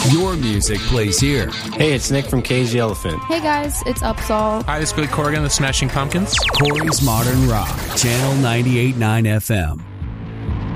Your music plays here. Hey, it's Nick from Cage Elephant. Hey guys, it's Upsall. Hi, this is Billy Corgan of the Smashing Pumpkins. Corey's Modern Rock, Channel 98.9 FM.